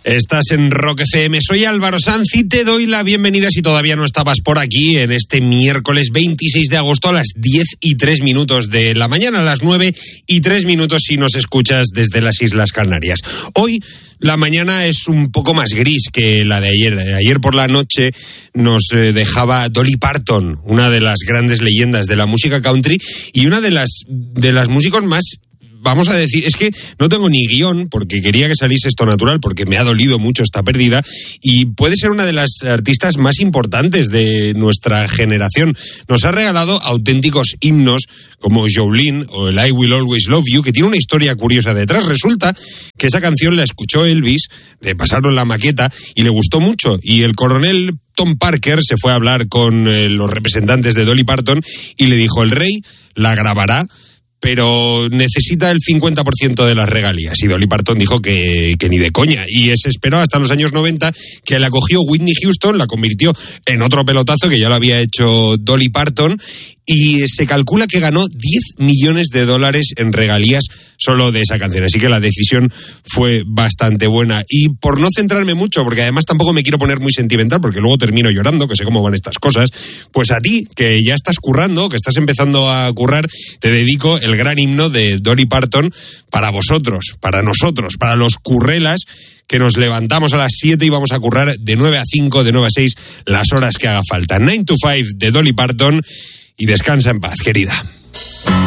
Estás en Rock FM, soy Álvaro Sanz y te doy la bienvenida si todavía no estabas por aquí en este miércoles 26 de agosto a las 10:03 de la mañana, a las 9:03 si nos escuchas desde las Islas Canarias. Hoy la mañana es un poco más gris que la de ayer. Ayer por la noche nos dejaba Dolly Parton, una de las grandes leyendas de la música country y una de las músicos más... Vamos a decir, es que no tengo ni guión porque quería que saliese esto natural porque me ha dolido mucho esta pérdida y puede ser una de las artistas más importantes de nuestra generación. Nos ha regalado auténticos himnos como Jolene o el I Will Always Love You, que tiene una historia curiosa detrás. Resulta que esa canción la escuchó Elvis, le pasaron la maqueta y le gustó mucho, y el coronel Tom Parker se fue a hablar con los representantes de Dolly Parton y le dijo: el rey la grabará, pero necesita el 50% de las regalías. Y Dolly Parton dijo que ni de coña. Y se esperó hasta los años 90, que la acogió Whitney Houston, la convirtió en otro pelotazo que ya lo había hecho Dolly Parton, y se calcula que ganó $10 millones en regalías solo de esa canción. Así que la decisión fue bastante buena. Y por no centrarme mucho, porque además tampoco me quiero poner muy sentimental, porque luego termino llorando, que sé cómo van estas cosas, pues a ti, que ya estás currando, que estás empezando a currar, te dedico el gran himno de Dolly Parton para vosotros, para nosotros, para los currelas, que nos levantamos a las 7 y vamos a currar de 9 a 5, de 9 a 6, las horas que haga falta. 9 to 5 de Dolly Parton, y descansa en paz, querida.